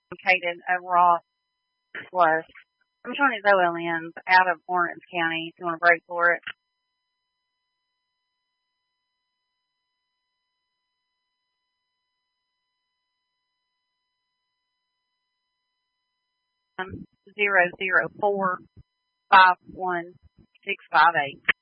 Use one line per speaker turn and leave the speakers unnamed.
located at Ross Plus. I'm showing his OLNs out of Lawrence County if you want to break for it. 004-51658.